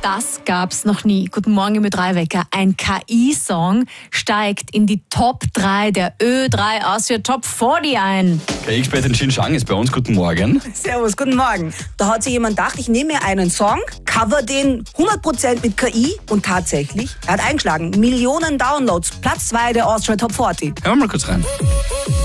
Das gab's noch nie. Guten Morgen mit Wecker. Ein KI-Song steigt in die Top 3 der Ö3 Austria Top 40 ein. KI-Expertin Xin Shang ist bei uns. Guten Morgen. Servus, guten Morgen. Da hat sich jemand gedacht, ich nehme mir einen Song, cover den 100% mit KI und tatsächlich, er hat eingeschlagen. Millionen Downloads, Platz 2 der Austria Top 40. Hören wir mal kurz rein.